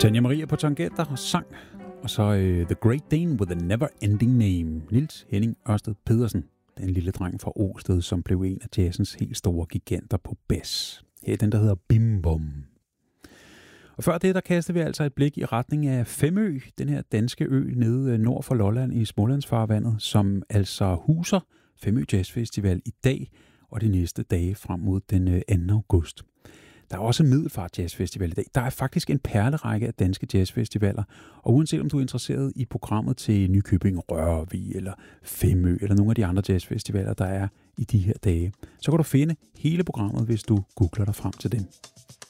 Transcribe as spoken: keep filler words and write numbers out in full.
Tanja Maria på tangenter og sang, og så uh, The Great Dane with a Never Ending Name. Niels Henning Ørsted Pedersen, den lille dreng fra Osted, som blev en af jazzens helt store giganter på bas. Her er den, der hedder Bim Bom. Og før det, der kastede vi altså et blik i retning af Femø, den her danske ø nede nord for Lolland i Smålandsfarvandet, som altså huser Femø Jazz Festival i dag og de næste dage frem mod den anden august. Der er også Middelfart Jazz Festival i dag. Der er faktisk en perlerække af danske jazzfestivaler, og uanset om du er interesseret i programmet til Nykøbing Rørvig eller Femø eller nogle af de andre jazzfestivaler, der er i de her dage, så kan du finde hele programmet, hvis du googler dig frem til dem.